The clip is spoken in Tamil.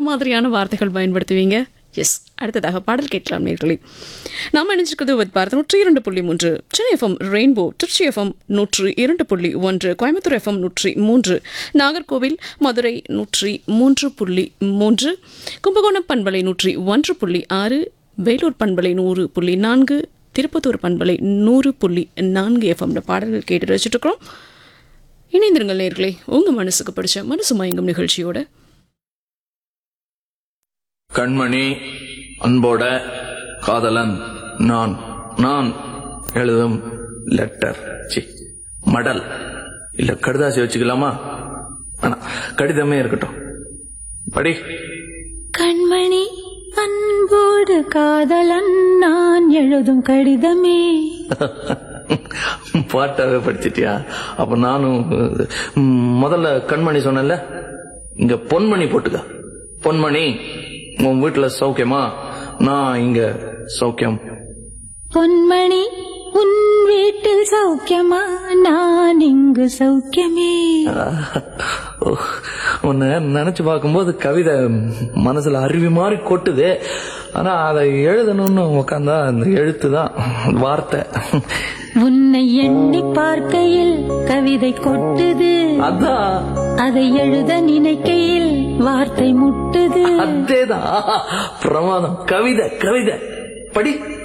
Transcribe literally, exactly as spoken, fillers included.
மாதிரியான வார்த்தைகள் பயன்படுத்துவீங்க? எஸ், அடுத்ததாக பாடல் கேட்கலாம் நேர்களே. நாம் இணைஞ்சிருக்கிறது வித் பாரத் நூற்றி இரண்டு புள்ளி மூன்று, Chennai FM rainbow, Trichy FM நூற்றி இரண்டு புள்ளி ஒன்று, கோயம்புத்தூர் எஃப்எம் நூற்றி மூன்று, நாகர்கோவில் மதுரை நூற்றி மூன்று புள்ளி மூன்று, கும்பகோணம் பண்பலை நூற்றி ஒன்று புள்ளி ஆறு, வேலூர் பண்பலை நூறு புள்ளி நான்கு, திருப்பத்தூர் பண்பலை நூறு புள்ளி நான்கு எஃப்எம்ல பாடல்கள் கேட்டு வச்சுட்டு இருக்கிறோம். இணைந்திருங்கள் நேர்களே உங்க மனசுக்கு பிடிச்ச மனசு மயங்கும் நிகழ்ச்சியோட. கண்மணி அன்போட காதலன் நான் நான் எழுதும் லெட்டர், சி மடல் இல்ல கடிதாசி வச்சுக்கலாமா? ஆனா கடிதமே இருக்கட்டும், படி. கண்மணி அன்போடு காதலன் நான் எழுதும் கடிதமே. பாட்டாவே படிச்சிட்டியா? அப்ப நானும் முதல்ல கண்மணி சொன்னேன்ல, இங்க பொன்மணி போட்டுக்க. பொன்மணி, உன் வீட்டுல சௌக்கியமா? நான் இங்க சௌக்கியம். பொன்மணி, உன் வீட்டில் சௌக்கியமா? நான் இங்கு சௌக்கியமே. உன்னை நினைச்சு பார்க்கும்போது கவிதை மனசுல அருவி மாதிரி கொட்டுது. ஆனா அதை எழுதணும்னு உக்காந்தா அந்த எழுத்து தான் வார்த்தை. உன்னை எண்ணி பார்க்கையில் கவிதை கொட்டுது, அதான் அதை எழுத நினைக்கையில் வார்த்தை முட்டுது. அதேதான் பிரமாதம். கவிதை கவிதை படி.